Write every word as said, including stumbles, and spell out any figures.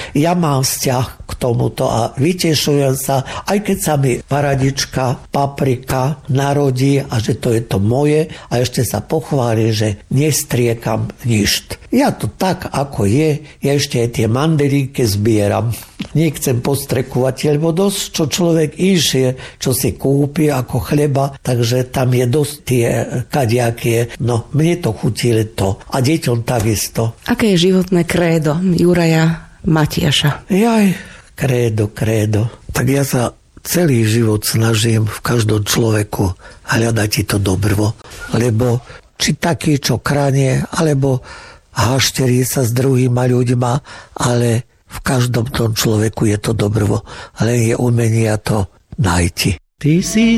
ja mám vzťah k tomuto a vytešujem sa, aj keď sa mi paradička, paprika narodí a že to je to moje a ešte sa pochváli, že nestriekam ništ. Ja to tak, ako je, ja ešte aj tie mandarínky zbieram. Nechcem postrekovať, lebo dosť, čo človek išie, čo si kúpi ako chleba, takže tam je dosť tie kadiakie. No, mne to chutili to. A deťom takisto. Aké je životné krédo Juraja Matiaša? Jaj, krédo, krédo. Tak ja sa celý život snažím v každom človeku hľadať to dobro. Lebo či taký, čo kranie, alebo hašterí sa s druhýma ľuďma, ale v každom tom človeku je to dobro. Len je umenia to nájti. Ty si